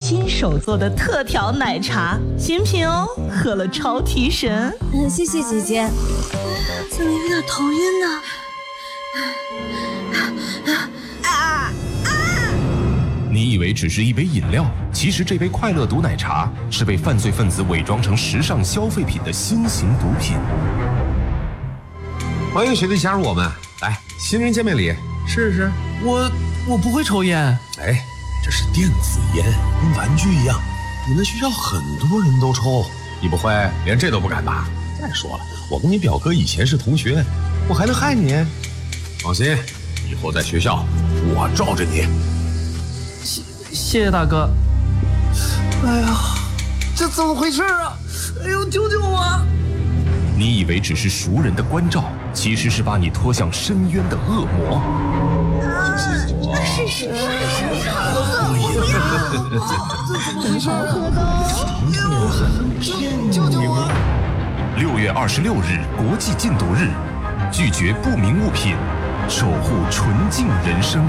亲手做的特调奶茶，新品哦，喝了超提神。 谢谢姐姐。 怎么有点头晕呢？ 你以为只是一杯饮料，其实这杯快乐毒奶茶是被犯罪分子伪装成时尚消费品的新型毒品。 欢迎学弟加入我们，来，新人见面礼。试试。 我不会抽烟。 哎，这是电子烟，跟玩具一样。你们学校很多人都抽，你不会连这都不敢吧？再说了，我跟你表哥以前是同学，我还能害你？放心，以后在学校我罩着你。 谢谢大哥。 哎呀，这怎么回事啊？哎呦，救救我！ 你以为只是熟人的关照，其实是把你拖向深渊的恶魔。 是， 救救我 ！6月26日，国际禁毒日，拒绝不明物品，守护纯净人生。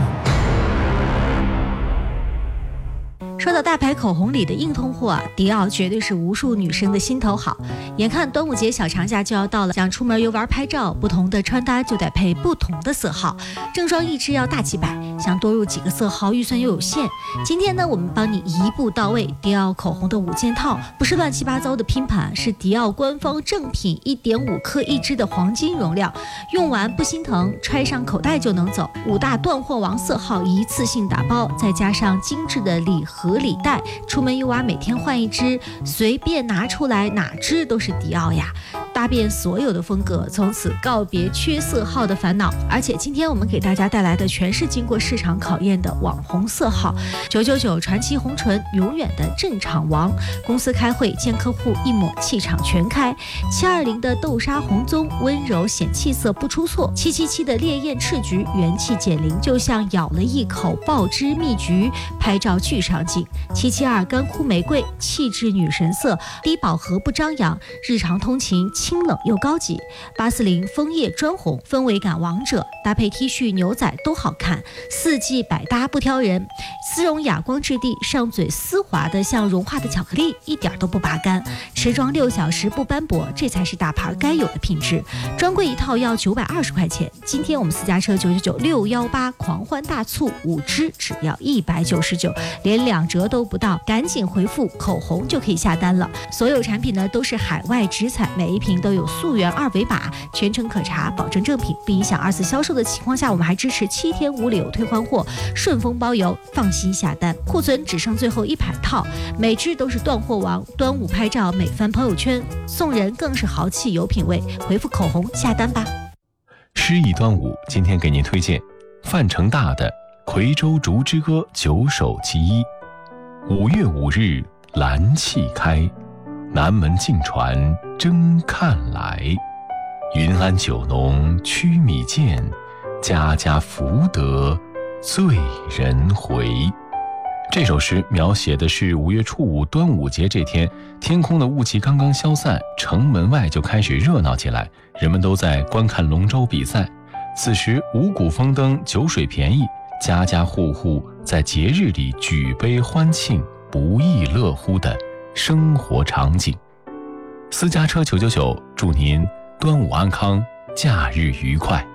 说到大牌口红里的硬通货啊，迪奥绝对是无数女生的心头好。眼看端午节小长假就要到了，想出门游玩拍照，不同的穿搭就得配不同的色号，正装一支要大几百，想多入几个色号预算又有限。今天呢，我们帮你一步到位，迪奥口红的5件套，不是乱七八糟的拼盘，是迪奥官方正品1.5克一支的黄金容量，用完不心疼，揣上口袋就能走。5大断货王色号一次性打包，再加上精致的礼盒礼袋，出门游玩每天换一支，随便拿出来哪支都是迪奥呀，搭遍所有的风格，从此告别缺色号的烦恼。而且今天我们给大家带来的全是经过市场考验的网红色号，999传奇红唇永远的镇场王，公司开会见客户一抹气场全开，720的豆沙红棕温柔显气色不出错，777的烈焰赤橘元气减龄，就像咬了一口爆汁蜜橘，拍照巨上镜，772干枯玫瑰气质女神色，低饱和不张扬，日常通勤清冷又高级，840枫叶砖红氛围感王者，搭配 T 恤牛仔都好看，4季百搭不挑人，丝绒哑光质地，上嘴丝滑的像融化的巧克力，一点都不拔干，持妆6小时不斑驳，这才是大牌该有的品质。专柜一套要920块钱，今天我们私家车999-618狂欢大促，5支只要199，连2折都不到，赶紧回复口红就可以下单了。所有产品呢都是海外直采，每一瓶都有溯源2维码，全程可查，保证正品，不影响2次销售的情况下，我们还支持7天无理由退换货，顺丰包邮，放心下单。库存只剩最后100套，每支都是断货王，端午拍照美翻朋友圈，送人更是豪气有品位，回复口红下单吧。 诗意端午，今天给您推荐范成大的《夔州竹之歌9首其一》。5月5日兰气开，南门径传争看来。云安酒浓曲米贱，家家福德醉人回。这首诗描写的是5月初5端午节这天，天空的雾气刚刚消散，城门外就开始热闹起来，人们都在观看龙舟比赛。此时五谷丰登，酒水便宜，家家户户在节日里举杯欢庆，不亦乐乎的生活场景。私家车999祝您端午安康，假日愉快。